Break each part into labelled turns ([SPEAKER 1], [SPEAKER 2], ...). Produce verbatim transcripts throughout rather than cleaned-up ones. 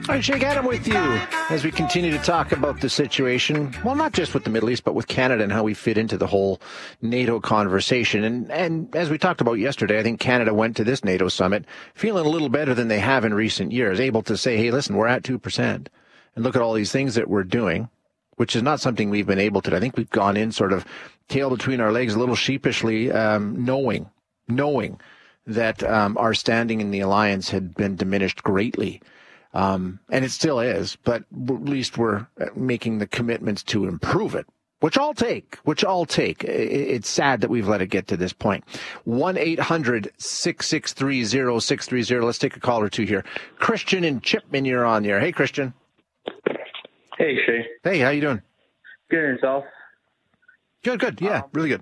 [SPEAKER 1] All right, Jake Adam with you as we continue to talk about the situation, well, not just with the Middle East, but with Canada and how we fit into the whole NATO conversation. And, and as we talked about yesterday, I think Canada went to this NATO summit feeling a little better than they have in recent years, able to say, hey, listen, we're at two percent. And look at all these things that we're doing, which is not something we've been able to do. I think we've gone in sort of tail between our legs a little sheepishly, um, knowing, knowing that um, our standing in the alliance had been diminished greatly. Um, and it still is, but at least we're making the commitments to improve it, which I'll take, which I'll take. It's sad that we've let it get to this point. one eight hundred six six three zero six three zero. Let's take a call or two here. Christian and Chipman, you're on there. Hey, Christian.
[SPEAKER 2] Hey, Shay.
[SPEAKER 1] Hey, how you doing?
[SPEAKER 2] Good, and yourself?
[SPEAKER 1] Good, good. Yeah,
[SPEAKER 2] um,
[SPEAKER 1] really good.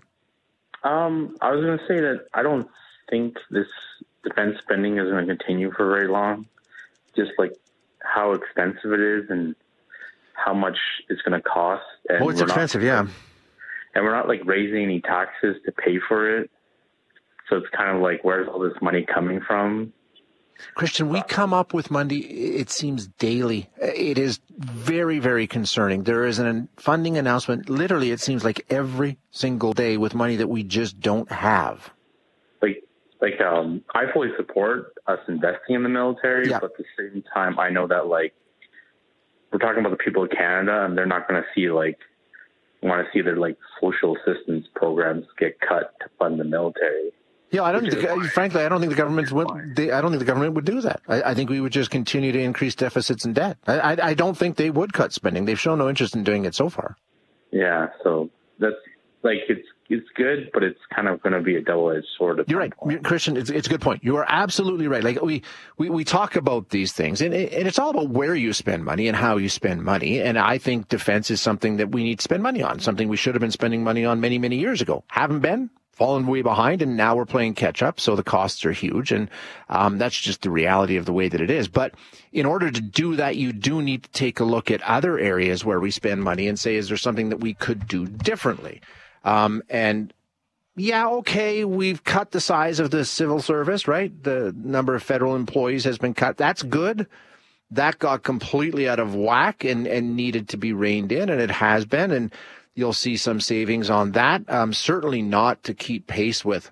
[SPEAKER 2] Um, I was going to say that I don't think this defense spending is going to continue for very long. Just like how expensive it is and how much it's going to cost. And
[SPEAKER 1] oh, it's expensive,
[SPEAKER 2] not,
[SPEAKER 1] yeah.
[SPEAKER 2] And we're not like raising any taxes to pay for it. So it's kind of like, where's all this money coming from?
[SPEAKER 1] Christian, we come up with money, it seems daily. It is very, very concerning. There is a funding announcement, literally, it seems like every single day with money that we just don't have.
[SPEAKER 2] Like, like um, I fully support us investing in the military,
[SPEAKER 1] yeah.
[SPEAKER 2] but at the same time, I know that, like, we're talking about the people of Canada, and they're not going to see, like, want to see their, like, social assistance programs get cut to fund the military.
[SPEAKER 1] Yeah, I don't. Think, frankly, I don't think the government would. They, I don't think the government would do that. I, I think we would just continue to increase deficits and debt. I, I, I don't think they would cut spending. They've shown no interest in doing it so far.
[SPEAKER 2] Yeah, so that's like it's it's good, but it's kind of going to be a double-edged sword. At
[SPEAKER 1] You're right, point. Christian. It's, it's a good point. You are absolutely right. Like we we, we talk about these things, and, and it's all about where you spend money and how you spend money. And I think defense is something that we need to spend money on. Something we should have been spending money on many many years ago. Haven't been. Fallen way behind, and now we're playing catch up, so the costs are huge, and um, that's just the reality of the way that it is. But in order to do that, you do need to take a look at other areas where we spend money and say, is there something that we could do differently? Um, and yeah, okay, we've cut the size of the civil service, right? The number of federal employees has been cut. That's good. That got completely out of whack and, and needed to be reined in, and it has been, and you'll see some savings on that. Um, certainly not to keep pace with,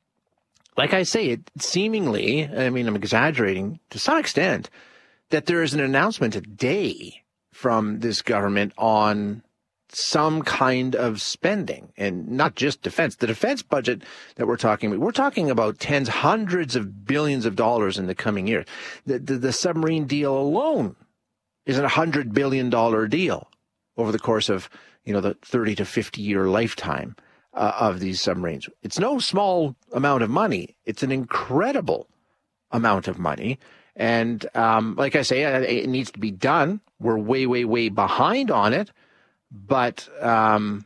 [SPEAKER 1] like I say, it seemingly, I mean, I'm exaggerating to some extent, that there is an announcement a day from this government on some kind of spending, and not just defense. The defense budget that we're talking about, we're talking about tens, hundreds of billions of dollars in the coming years. The, the, the submarine deal alone is a one hundred billion dollars deal over the course of you know, the thirty to fifty year lifetime uh, of these submarines. It's no small amount of money. It's an incredible amount of money. And um, like I say, it needs to be done. We're way, way, way behind on it. But um,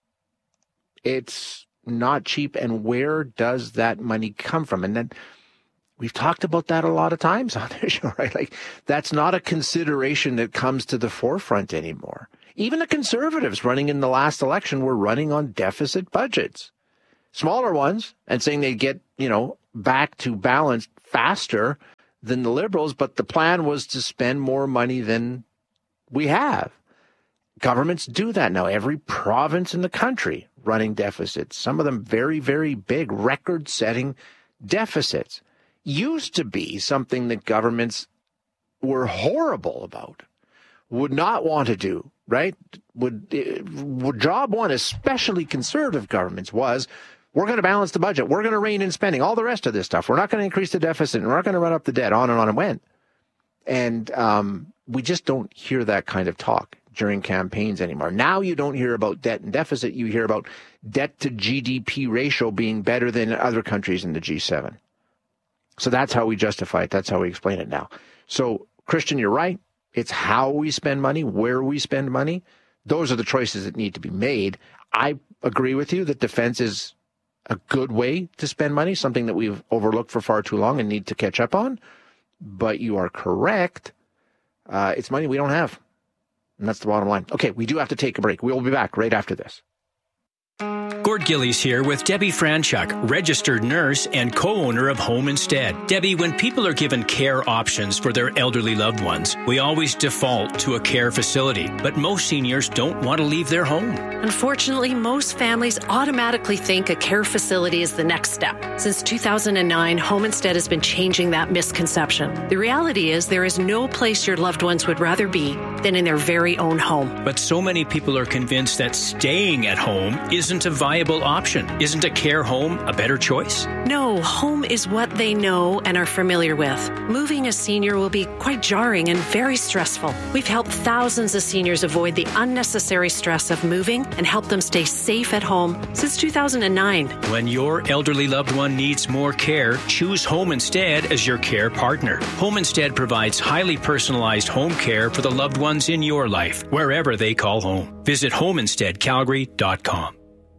[SPEAKER 1] it's not cheap. And where does that money come from? And then we've talked about that a lot of times on this show, right? Like, that's not a consideration that comes to the forefront anymore. Even the conservatives running in the last election were running on deficit budgets, smaller ones, and saying they'd get, you know, back to balance faster than the liberals. But the plan was to spend more money than we have. Governments do that now. Every province in the country running deficits, some of them very, very big, record-setting deficits. Used to be something that governments were horrible about, would not want to do. Right? Would, would job one, especially conservative governments, was we're going to balance the budget. We're going to rein in spending, all the rest of this stuff. We're not going to increase the deficit, and we're not going to run up the debt, on and on and went. And um, we just don't hear that kind of talk during campaigns anymore. Now you don't hear about debt and deficit. You hear about debt to G D P ratio being better than other countries in the G seven. So that's how we justify it. That's how we explain it now. So, Christian, you're right. It's how we spend money, where we spend money. Those are the choices that need to be made. I agree with you that defense is a good way to spend money, something that we've overlooked for far too long and need to catch up on. But you are correct. Uh, it's money we don't have. And that's the bottom line. Okay, we do have to take a break. We'll be back right after this.
[SPEAKER 3] Gord Gillies here with Debbie Franchuk, registered nurse and co-owner of Home Instead. Debbie, when people are given care options for their elderly loved ones, we always default to a care facility, but most seniors don't want to leave their home.
[SPEAKER 4] Unfortunately, most families automatically think a care facility is the next step. Since two thousand nine, Home Instead has been changing that misconception. The reality is there is no place your loved ones would rather be than in their very own home.
[SPEAKER 3] But so many people are convinced that staying at home isn't a viable option. Isn't a care home a better choice?
[SPEAKER 4] No, home is what they know and are familiar with. Moving a senior will be quite jarring and very stressful. We've helped thousands of seniors avoid the unnecessary stress of moving and help them stay safe at home since two thousand nine.
[SPEAKER 3] When your elderly loved one needs more care, choose Home Instead as your care partner. Home Instead provides highly personalized home care for the loved ones in your life, wherever they call home. Visit home instead calgary dot com.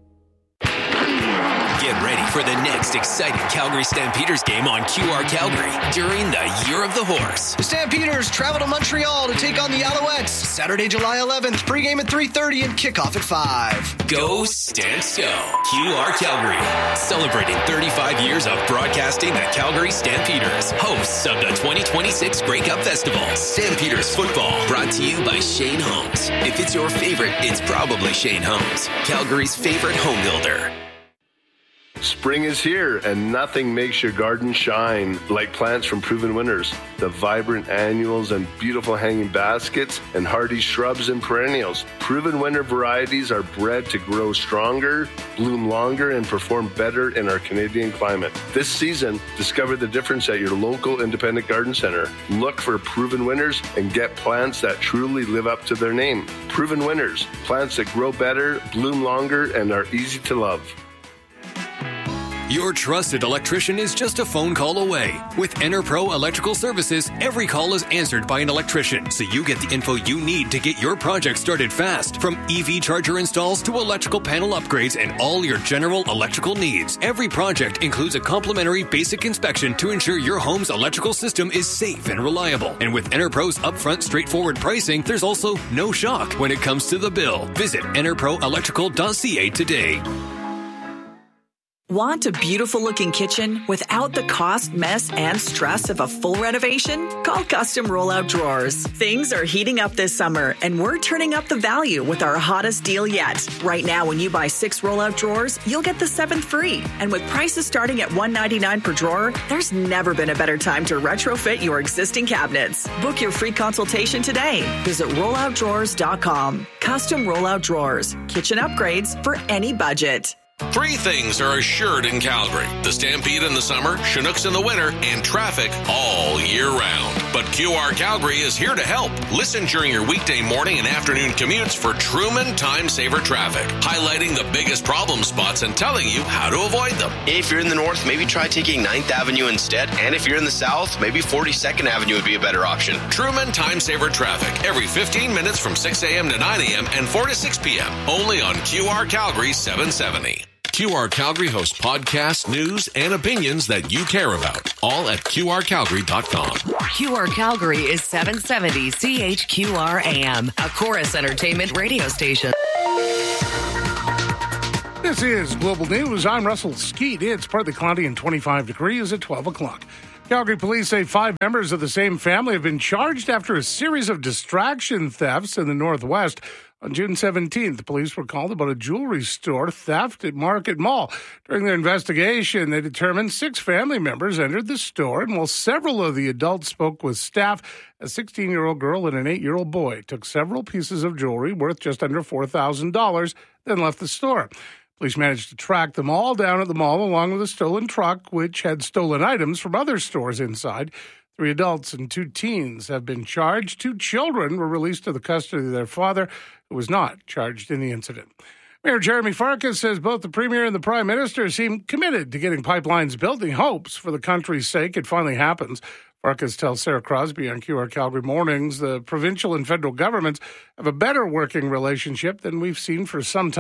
[SPEAKER 5] Get ready for the next exciting Calgary Stampeders game on Q R Calgary during the Year of the Horse.
[SPEAKER 6] The Stampeders travel to Montreal to take on the Alouettes Saturday, July eleventh. Pregame at three thirty and kickoff at five.
[SPEAKER 5] Go Stamps Go. Q R Calgary, celebrating thirty-five years of broadcasting the Calgary Stampeders, hosts of the twenty twenty-six Grey Cup Festival. Stampeders football, brought to you by Shane Homes. If it's your favorite, it's probably Shane Homes, Calgary's favorite home builder.
[SPEAKER 7] Spring is here, and nothing makes your garden shine like plants from Proven Winners. The vibrant annuals and beautiful hanging baskets and hardy shrubs and perennials. Proven Winner varieties are bred to grow stronger, bloom longer, and perform better in our Canadian climate. This season, discover the difference at your local independent garden center. Look for Proven Winners and get plants that truly live up to their name. Proven Winners, plants that grow better, bloom longer, and are easy to love.
[SPEAKER 5] Your trusted electrician is just a phone call away. With EnerPro Electrical Services, every call is answered by an electrician, so you get the info you need to get your project started fast. From E V charger installs to electrical panel upgrades and all your general electrical needs. Every project includes a complimentary basic inspection to ensure your home's electrical system is safe and reliable. And with EnerPro's upfront straightforward pricing, there's also no shock when it comes to the bill. Visit enerpro electrical dot c a today.
[SPEAKER 8] Want a beautiful-looking kitchen without the cost, mess, and stress of a full renovation? Call Custom Rollout Drawers. Things are heating up this summer, and we're turning up the value with our hottest deal yet. Right now, when you buy six rollout drawers, you'll get the seventh free. And with prices starting at one hundred ninety-nine dollars per drawer, there's never been a better time to retrofit your existing cabinets. Book your free consultation today. Visit rollout drawers dot com. Custom Rollout Drawers. Kitchen upgrades for any budget.
[SPEAKER 9] Three things are assured in Calgary: the Stampede in the summer, Chinooks in the winter, and traffic all year round. But Q R Calgary is here to help. Listen during your weekday morning and afternoon commutes for Truman Time Saver Traffic, highlighting the biggest problem spots and telling you how to avoid them.
[SPEAKER 10] If you're in the north, maybe try taking ninth Avenue instead. And if you're in the south, maybe forty-second Avenue would be a better option.
[SPEAKER 9] Truman Time Saver Traffic, every fifteen minutes from six a.m. to nine a.m. and four to six p.m. Only on Q R Calgary seven seventy. Q R Calgary hosts podcasts, news, and opinions that you care about. All at Q R Calgary dot com.
[SPEAKER 11] Q R Calgary is seven seventy C H Q R A M, a Chorus Entertainment radio station.
[SPEAKER 12] This is Global News. I'm Russell Skeet. It's partly cloudy and twenty-five degrees at twelve o'clock. Calgary police say five members of the same family have been charged after a series of distraction thefts in the Northwest. On June seventeenth, the police were called about a jewelry store theft at Market Mall. During their investigation, they determined six family members entered the store, and while several of the adults spoke with staff, a sixteen-year-old girl and an eight-year-old boy took several pieces of jewelry worth just under four thousand dollars, then left the store. Police managed to track them all down at the mall along with a stolen truck, which had stolen items from other stores inside. Three adults and two teens have been charged. Two children were released to the custody of their father, who was not charged in the incident. Mayor Jeremy Farkas says both the Premier and the Prime Minister seem committed to getting pipelines built. He hopes, for the country's sake, it finally happens. Farkas tells Sarah Crosby on Q R Calgary Mornings the provincial and federal governments have a better working relationship than we've seen for some time.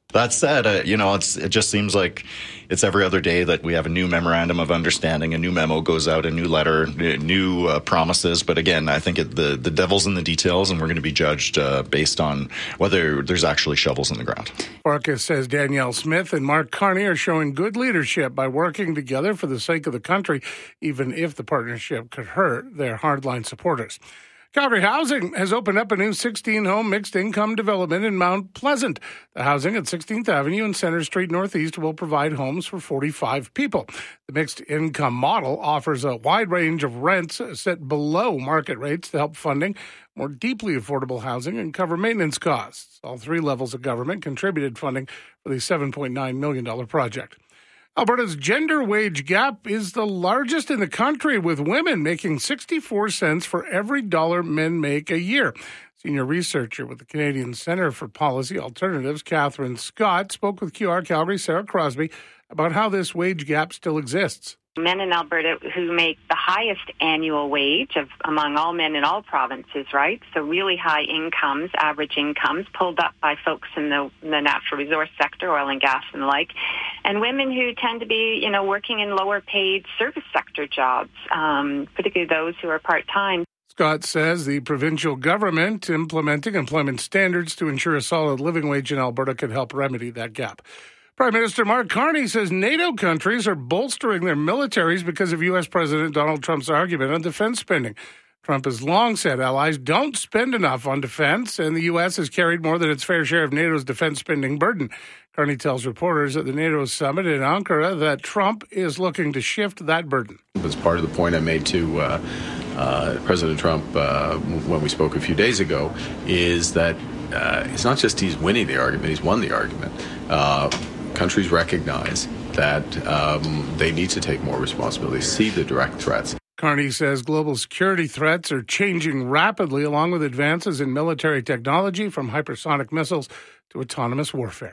[SPEAKER 13] That said, uh, you know, it's, it just seems like it's every other day that we have a new memorandum of understanding, a new memo goes out, a new letter, new uh, promises. But again, I think it, the, the devil's in the details, and we're going to be judged uh, based on whether there's actually shovels in the ground.
[SPEAKER 12] Farkas says Danielle Smith and Mark Carney are showing good leadership by working together for the sake of the country, even if the partnership could hurt their hardline supporters. Calgary Housing has opened up a new sixteen-home mixed-income development in Mount Pleasant. The housing at sixteenth Avenue and Center Street Northeast will provide homes for forty-five people. The mixed-income model offers a wide range of rents set below market rates to help funding more deeply affordable housing and cover maintenance costs. All three levels of government contributed funding for the seven point nine million dollars project. Alberta's gender wage gap is the largest in the country, with women making sixty-four cents for every dollar men make a year. Senior researcher with the Canadian Centre for Policy Alternatives, Catherine Scott, spoke with Q R Calgary Sarah Crosby about how this wage gap still exists.
[SPEAKER 14] Men in Alberta who make the highest annual wage of among all men in all provinces, right? So really high incomes, average incomes, pulled up by folks in the, in the natural resource sector, oil and gas and the like, and women who tend to be, you know, working in lower paid service sector jobs, um, particularly those who are part-time.
[SPEAKER 12] Scott says the provincial government implementing employment standards to ensure a solid living wage in Alberta could help remedy that gap. Prime Minister Mark Carney says NATO countries are bolstering their militaries because of U S. President Donald Trump's argument on defense spending. Trump has long said allies don't spend enough on defense, and the U S has carried more than its fair share of NATO's defense spending burden. Carney tells reporters at the NATO summit in Ankara that Trump is looking to shift that burden.
[SPEAKER 15] That's part of the point I made to uh, uh, President Trump uh, when we spoke a few days ago, is that uh, it's not just he's winning the argument, he's won the argument. Uh, Countries recognize that um, they need to take more responsibility, see the direct threats.
[SPEAKER 12] Carney says global security threats are changing rapidly, along with advances in military technology, from hypersonic missiles to autonomous warfare.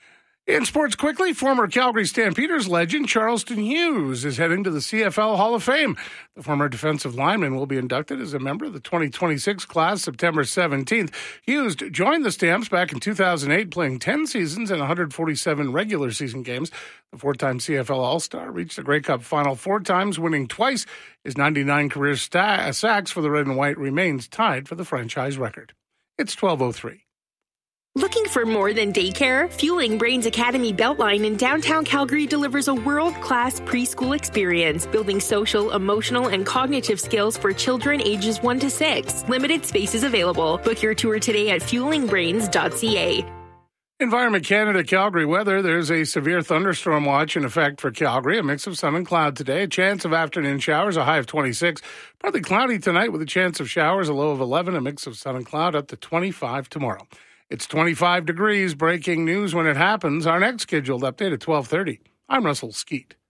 [SPEAKER 12] In sports quickly, former Calgary Stampeders legend Charleston Hughes is heading to the C F L Hall of Fame. The former defensive lineman will be inducted as a member of the twenty twenty-six class September seventeenth. Hughes joined the Stamps back in two thousand eight, playing ten seasons and one hundred forty-seven regular season games. The four-time C F L All-Star reached the Grey Cup final four times, winning twice. His ninety-nine career sta- sacks for the Red and White remains tied for the franchise record. It's twelve oh three.
[SPEAKER 16] Looking for more than daycare? Fueling Brains Academy Beltline in downtown Calgary delivers a world-class preschool experience, building social, emotional, and cognitive skills for children ages one to six. Limited spaces available. Book your tour today at fueling brains dot c a.
[SPEAKER 12] Environment Canada Calgary weather. There's a severe thunderstorm watch in effect for Calgary. A mix of sun and cloud today. A chance of afternoon showers, a high of twenty-six. Partly cloudy tonight with a chance of showers, a low of eleven. A mix of sun and cloud up to twenty-five tomorrow. It's twenty-five degrees. Breaking news when it happens. Our next scheduled update at twelve thirty. I'm Russell Skeet.